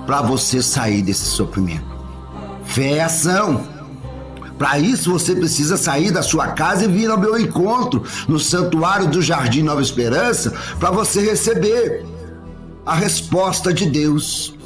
para você sair desse sofrimento. Fé é ação. Para isso você precisa sair da sua casa e vir ao meu encontro no Santuário do Jardim Nova Esperança para você receber a resposta de Deus.